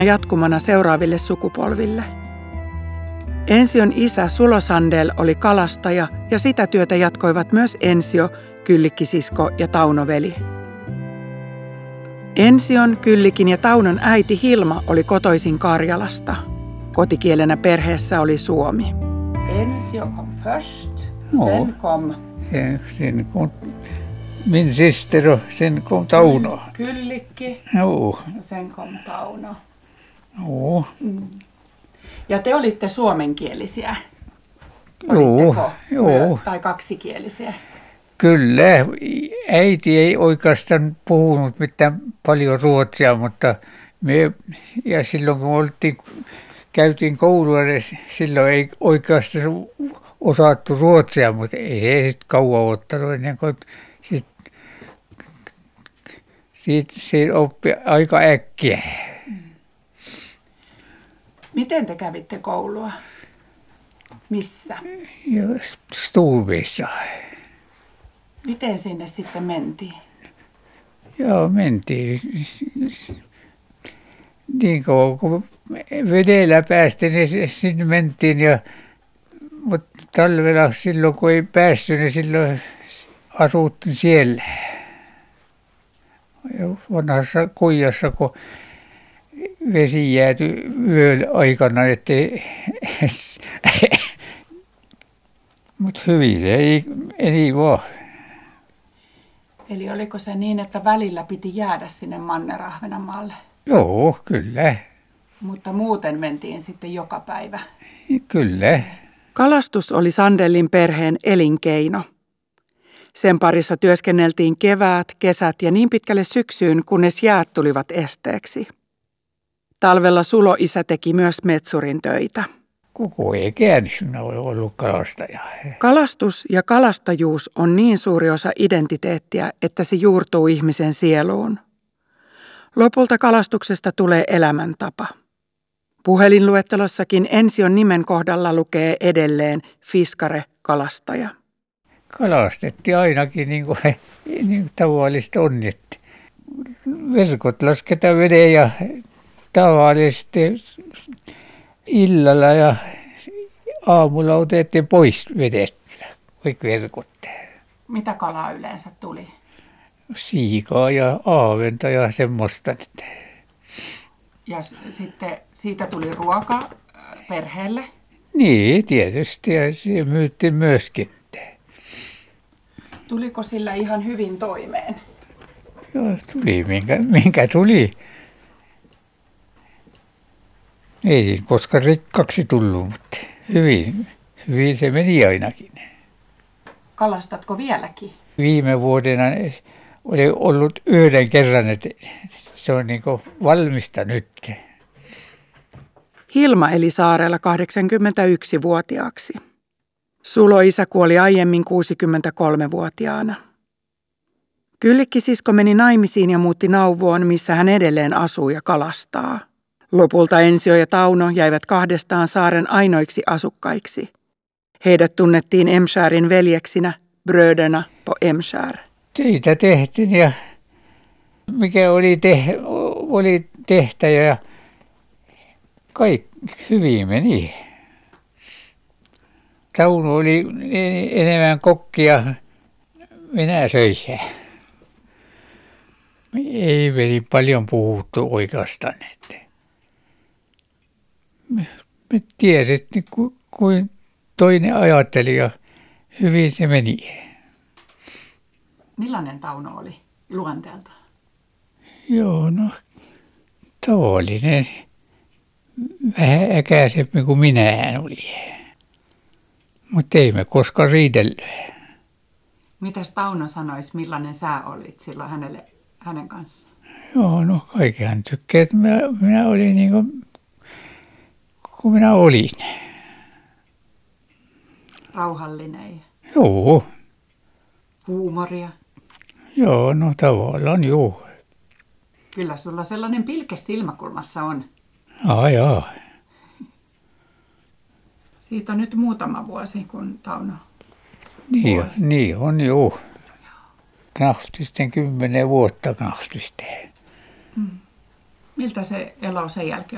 jatkumana seuraaville sukupolville. Ension isä Sulo Sandell oli kalastaja ja sitä työtä jatkoivat myös Ensio, Kyllikki-sisko ja Tauno-veli. Ension, Kyllikin ja Taunon äiti Hilma oli kotoisin Karjalasta. Kotikielenä perheessä oli suomi. Ensio kom först, Ja. sen kom Sen kom min syster och sen kom Tauno. Kyllikki Joo, ja sen kom Tauno. joo, Ja te olitte suomenkielisiä? joo, Olitteko? joo. Tai kaksikielisiä? Kyllä, äiti ei oikeastaan puhunut mitään paljon ruotsia, mutta ja silloin kun käytiin koulua, niin silloin ei oikeastaan osattu ruotsia, mutta ei se sitten kauan ottanut ennen kuin siitä se oppi aika äkkiä. Miten te kävitte koulua? Missä? Ja Storvissa. Miten sinne sitten mentiin? Joo, mentiin. Niin kauan kun vedellä päästiin, niin sinne mentiin. Mutta talvella silloin kun ei päässyt, niin silloin asuttiin siellä. Ja vanhassa kujassa, kun vesi jäätyi yön aikana, ettei... Mutta hyvin ei vaan. Eli oliko se niin, että välillä piti jäädä sinne Manner-Ahvenanmaalle? Joo, kyllä. Mutta muuten mentiin sitten joka päivä. Kyllä. Kalastus oli Sandellin perheen elinkeino. Sen parissa työskenneltiin keväät, kesät ja niin pitkälle syksyyn, kunnes jäät tulivat esteeksi. Talvella Sulo-isä teki myös metsurin töitä. Koko ikään minä olen ollut kalastaja. Kalastus ja kalastajuus on niin suuri osa identiteettiä, että se juurtuu ihmisen sieluun. Lopulta kalastuksesta tulee elämäntapa. Puhelinluettelossakin Ension nimen kohdalla lukee edelleen fiskare, kalastaja. Kalastettiin ainakin niin kuin tavallisesti on. Että verkot lasketaan veden ja tavallisesti illalla ja aamulla otettiin pois vedestä kaikki verkot. Mitä kalaa yleensä tuli? Siikaa ja aaventa ja semmoista. Ja sitten siitä tuli ruoka perheelle? Niin, tietysti. Ja se myytiin myöskin. Tuliko sillä ihan hyvin toimeen? Joo, tuli minkä tuli. Ei siinä koskaan rikkaksi tullut, mutta hyvin se meni ainakin. Kalastatko vieläkin? Viime vuodena oli ollut yhden kerran, että se on niin kuin valmista nyt. Hilma eli saarella 81-vuotiaaksi. Sulo-isä kuoli aiemmin 63-vuotiaana. Kyllikki-sisko meni naimisiin ja muutti Nauvoon, missä hän edelleen asuu ja kalastaa. Lopulta Ensio ja Tauno jäivät kahdestaan saaren ainoiksi asukkaiksi. Heidät tunnettiin Emskärin veljeksinä, bröderna på Emskär. Töitä tehtiin ja mikä oli tehtävä ja kaikki hyvin meni. Tauno oli enemmän kokkia, minä söin. Ei veli paljon puhuttu oikeastaan. Me tiesit, kuin toinen ajatteli ja hyvin se meni. Millainen Tauno oli luonteelta? Joo, no tavallinen. Vähän äkäisempi kuin minähän oli. Mutta ei me koskaan riidellyt. Mitäs Tauno sanoisi, millainen sä olit silloin hänen kanssaan? Joo, no kaikkihan tykkää, että minä olin niin kuin minä olin. Rauhallinen ja Joo, huumoria. joo, no tavallaan joo. Kyllä sulla sellainen pilke silmäkulmassa on. Jaa. Siitä on nyt muutama vuosi, kun Tauno Niin on joo. Knahtisten 10 vuotta knahtisten. Miltä se elo sen jälkeen